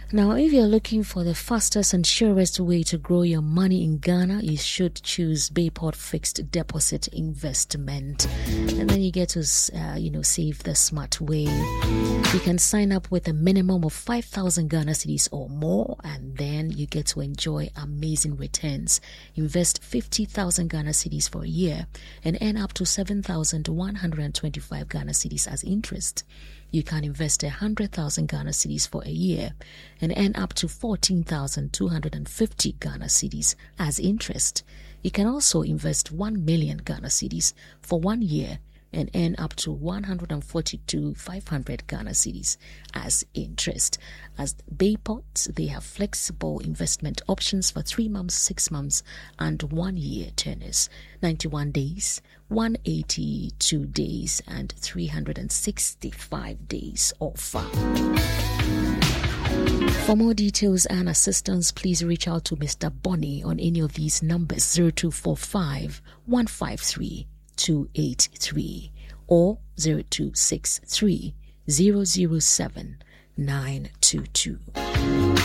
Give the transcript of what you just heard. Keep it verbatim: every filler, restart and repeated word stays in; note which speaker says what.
Speaker 1: Now, if you're looking for the fastest and surest way to grow your money in Ghana, you should choose Bayport Fixed Deposit Investment. And then you get to, uh, you know, save the smart way. You can sign up with a minimum of five thousand Ghana cedis or more, and then you get to enjoy amazing returns. Invest fifty thousand Ghana cedis for a year and earn up to seven thousand one hundred twenty-five Ghana cedis as interest. You can invest one hundred thousand Ghana cedis for a year and earn up to fourteen thousand two hundred fifty Ghana cedis as interest. You can also invest one million Ghana cedis for one year and earn up to one hundred forty-two thousand five hundred Ghana cedis as interest. As Bayport, they have flexible investment options for three months, six months, and one year tenors, ninety-one days, one hundred eighty-two days, and three hundred sixty-five days offer. For more details and assistance, please reach out to Mister Bonnie on any of these numbers: zero two four five, one five three, two eight three or zero two six three, zero zero seven, nine two two.